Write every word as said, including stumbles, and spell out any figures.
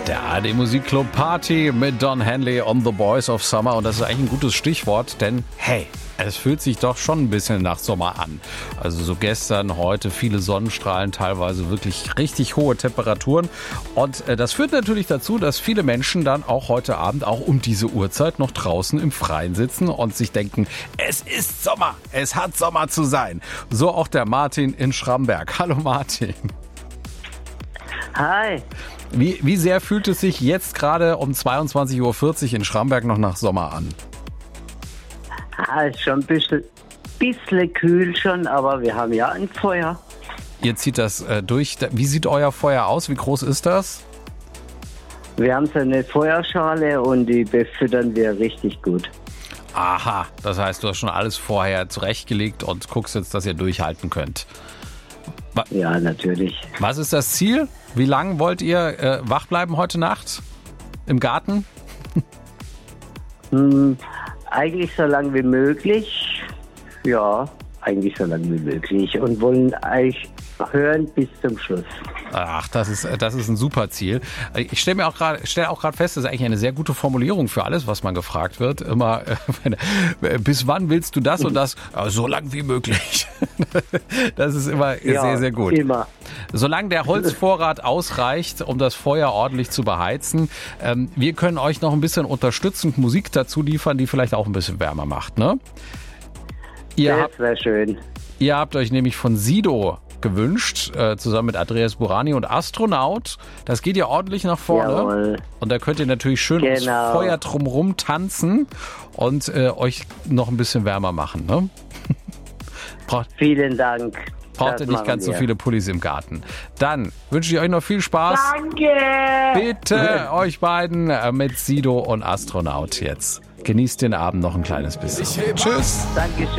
Der A R D Musikclub Party mit Don Henley on The Boys of Summer. Und das ist eigentlich ein gutes Stichwort, denn hey, es fühlt sich doch schon ein bisschen nach Sommer an. Also so gestern, heute viele Sonnenstrahlen, teilweise wirklich richtig hohe Temperaturen. Und äh, das führt natürlich dazu, dass viele Menschen dann auch heute Abend, auch um diese Uhrzeit, noch draußen im Freien sitzen und sich denken, es ist Sommer, es hat Sommer zu sein. So auch der Martin in Schramberg. Hallo Martin. Hi. Wie, wie sehr fühlt es sich jetzt gerade um zweiundzwanzig Uhr vierzig in Schramberg noch nach Sommer an? Ah, ist schon ein bisschen, bisschen kühl schon, aber wir haben ja ein Feuer. Ihr zieht das äh, durch. Wie sieht euer Feuer aus? Wie groß ist das? Wir haben so eine Feuerschale und die befüttern wir richtig gut. Aha, das heißt, du hast schon alles vorher zurechtgelegt und guckst jetzt, dass ihr durchhalten könnt. Wa- Ja, natürlich. Was ist das Ziel? Wie lange wollt ihr äh, wach bleiben heute Nacht? Im Garten? Hm, eigentlich so lang wie möglich. Ja, eigentlich so lang wie möglich. Und wollen eigentlich hören bis zum Schluss. Ach, das ist, das ist ein super Ziel. Ich stelle mir auch gerade, stelle auch gerade fest, das ist eigentlich eine sehr gute Formulierung für alles, was man gefragt wird. Immer, äh, bis wann willst du das und das? Ja, so lang wie möglich. Das ist immer Ja, sehr, sehr gut. Immer. Solange der Holzvorrat ausreicht, um das Feuer ordentlich zu beheizen, ähm, wir können euch noch ein bisschen unterstützend Musik dazu liefern, die vielleicht auch ein bisschen wärmer macht, ne? Ihr habt, Das wäre schön. ihr habt euch nämlich von Sido gewünscht, äh, zusammen mit Andreas Burani und Astronaut. Das geht ja ordentlich nach vorne. Jawohl. Und da könnt ihr natürlich schön ums Genau. Feuer drumrum tanzen und äh, euch noch ein bisschen wärmer machen, ne? Braucht, Vielen Dank. braucht Das ihr nicht machen ganz so wir. viele Pullis im Garten. Dann wünsche ich euch noch viel Spaß. Danke. Bitte euch beiden äh, mit Sido und Astronaut jetzt. Genießt den Abend noch ein kleines bisschen. Tschüss. Dankeschön.